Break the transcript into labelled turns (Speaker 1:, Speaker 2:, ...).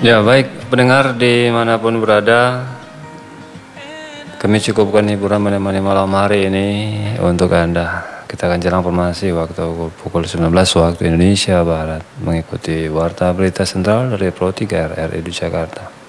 Speaker 1: Ya baik, pendengar dimanapun berada, kami cukupkan hiburan menemani malam hari ini untuk Anda. Kita akan jalan formasi waktu pukul 19 waktu Indonesia Barat, mengikuti Warta Berita Sentral dari Pro 3 RRI di Jakarta.